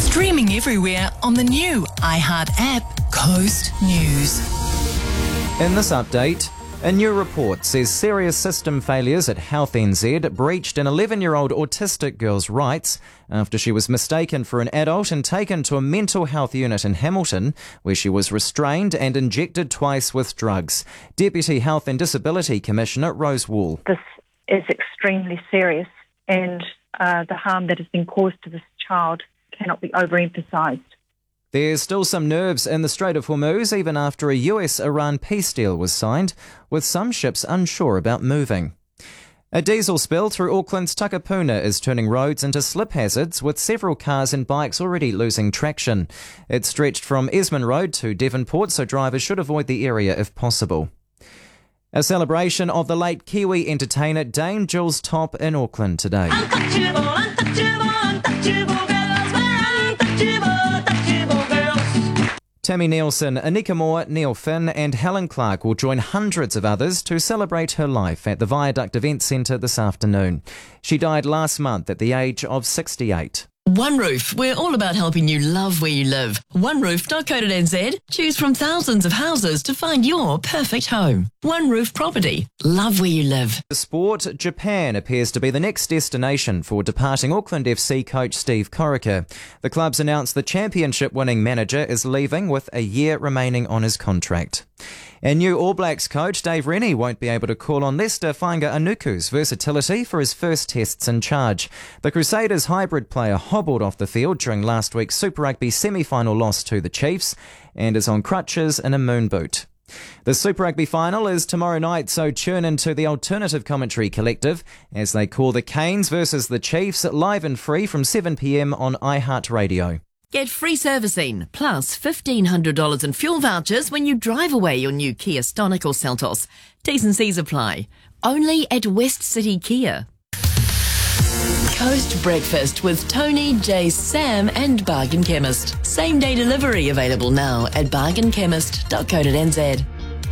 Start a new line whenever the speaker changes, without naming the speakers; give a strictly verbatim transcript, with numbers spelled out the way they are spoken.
Streaming everywhere on the new iHeart app, Coast News.
In this update, a new report says serious system failures at Health N Z breached an eleven-year-old autistic girl's rights after she was mistaken for an adult and taken to a mental health unit in Hamilton, where she was restrained and injected twice with drugs. Deputy Health and Disability Commissioner Rose Wall.
This is extremely serious, and uh, the harm that has been caused to this child cannot be overemphasised.
There's still some nerves in the Strait of Hormuz even after a U S-Iran peace deal was signed, with some ships unsure about moving. A diesel spill through Auckland's Takapuna is turning roads into slip hazards, with several cars and bikes already losing traction. It stretched from Esmond Road to Devonport, so drivers should avoid the area if possible. A celebration of the late Kiwi entertainer Dame Jules Topp in Auckland today.
Untouchable, untouchable, untouchable girls, we're untouchable, untouchable girls.
Tammy Nielsen, Anika Moore, Neil Finn and Helen Clark will join hundreds of others to celebrate her life at the Viaduct Event Centre this afternoon. She died last month at the age of sixty-eight.
One Roof, we're all about helping you love where you live. one roof dot co dot n z. Choose from thousands of houses to find your perfect home. One Roof Property. Love where you live.
Sport, Japan appears to be the next destination for departing Auckland F C coach Steve Corica. The club's announced the championship-winning manager is leaving with a year remaining on his contract. And new All Blacks coach Dave Rennie won't be able to call on Lester Fainga'anuku's versatility for his first tests in charge. The Crusaders hybrid player hobbled off the field during last week's Super Rugby semi-final loss to the Chiefs and is on crutches in a moon boot. The Super Rugby final is tomorrow night, so tune into the Alternative Commentary Collective as they call the Canes versus the Chiefs live and free from seven p m on iHeartRadio.
Get free servicing, plus fifteen hundred dollars in fuel vouchers when you drive away your new Kia Stonic or Seltos. T's and C's apply. Only at West City Kia. Coast Breakfast with Tony, Jay, Sam and Bargain Chemist. Same day delivery available now at bargain chemist dot co dot n z.